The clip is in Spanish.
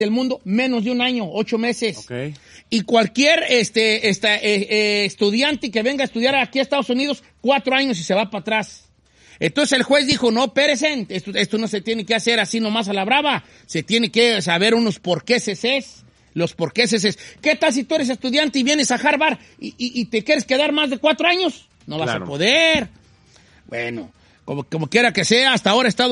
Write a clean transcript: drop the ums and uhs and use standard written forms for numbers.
del mundo, menos de un año, 8 meses. Okay. Y cualquier estudiante que venga a estudiar aquí a Estados Unidos, 4 años y se va para atrás. Entonces el juez dijo, no, espérense, esto no se tiene que hacer así nomás a la brava, se tiene que saber unos porquéses es. Los porquéses es. ¿Qué tal si tú eres estudiante y vienes a Harvard y te quieres quedar más de 4 años? No vas a poder. Bueno, como quiera que sea, hasta ahora he estado